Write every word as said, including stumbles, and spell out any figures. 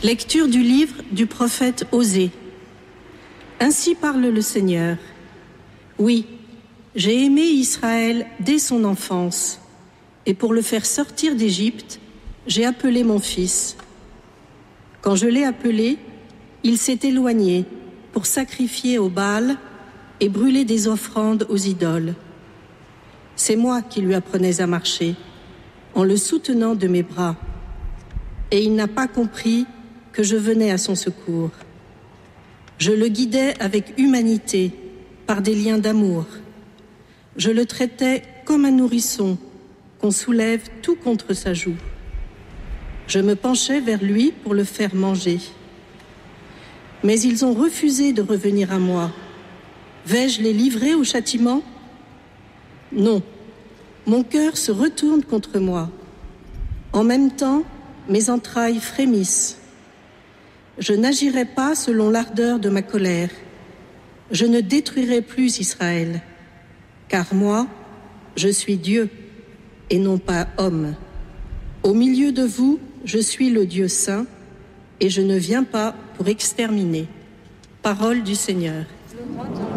Lecture du livre du prophète Osée. Ainsi parle le Seigneur. Oui, j'ai aimé Israël dès son enfance, et pour le faire sortir d'Égypte, j'ai appelé mon fils. Quand je l'ai appelé, il s'est éloigné pour sacrifier au Baal et brûler des offrandes aux idoles. C'est moi qui lui apprenais à marcher, en le soutenant de mes bras. Et il n'a pas compris que je venais à son secours. Je le guidais avec humanité, par des liens d'amour. Je le traitais comme un nourrisson qu'on soulève tout contre sa joue. Je me penchais vers lui pour le faire manger. Mais ils ont refusé de revenir à moi. Vais-je les livrer au châtiment? Non, mon cœur se retourne contre moi. En même temps, mes entrailles frémissent. Je n'agirai pas selon l'ardeur de ma colère. Je ne détruirai plus Israël, car moi, je suis Dieu et non pas homme. Au milieu de vous, je suis le Dieu saint et je ne viens pas pour exterminer. Parole du Seigneur.